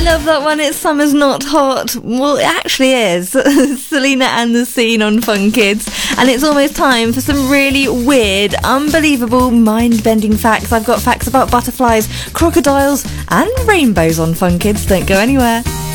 love that one. It's Summer's Not Hot. Well, it actually is. Selena and the Scene on Fun Kids. And it's almost time for some really weird, unbelievable, mind-bending facts. I've got facts about butterflies, crocodiles and rainbows on Fun Kids. Don't go anywhere.